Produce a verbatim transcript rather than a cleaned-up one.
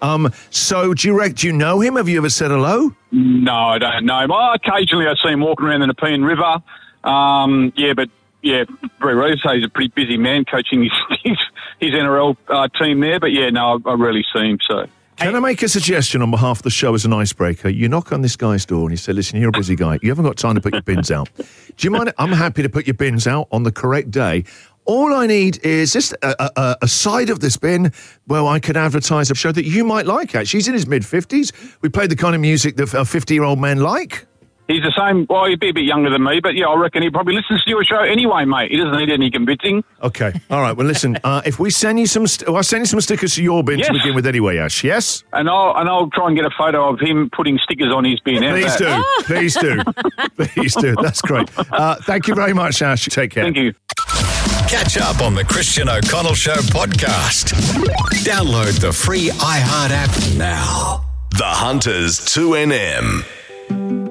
Um, so do you, rec- do you know him? Have you ever said hello? No, I don't know him. Well, occasionally I see him walking around the Nepean River. Um, yeah, but, yeah, Bree Rose he's a pretty busy man coaching his, his, his N R L uh, team there. But, yeah, no, I, I rarely see him, so... Can I make a suggestion on behalf of the show as an icebreaker? You knock on this guy's door and you say, listen, you're a busy guy. You haven't got time to put your bins out. Do you mind? I'm happy to put your bins out on the correct day. All I need is just a, a, a side of this bin where I could advertise a show that you might like, actually. He's in his mid-fifties. We play the kind of music that fifty-year-old men like. He's the same, well, he'd be a bit younger than me, but, yeah, I reckon he probably listens to your show anyway, mate. He doesn't need any convincing. Okay. All right. Well, listen, uh, if we send you some, st- well, I'll send you some stickers to your bin yes. to begin with anyway, Ash, yes? And I'll, and I'll try and get a photo of him putting stickers on his bin. Please do. Please do. Please do. That's great. Uh, thank you very much, Ash. Take care. Thank you. Catch up on the Christian O'Connell Show podcast. Download the free iHeart app now. The Hunters two N M.